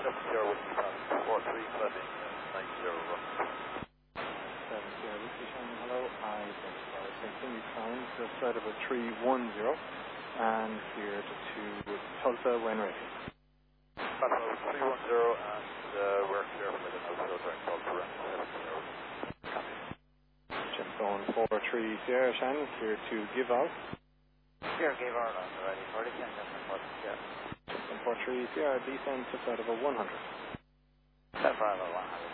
Sierra Whiskey Shannon, 43, climbing 90 rough. 7 Sierra Whiskey Shannon, hello. I continue climb to the side of a 310 and here to Tulsa when ready. Bravo 310 and we're clear for the outfield during Tulsa around 70. Copy. Just going 43 Sierra Shannon, here to give out. Here, gave our on already, 40 10, yeah. Just on 43 Sierra, descend to side of a 100. Bravo 100.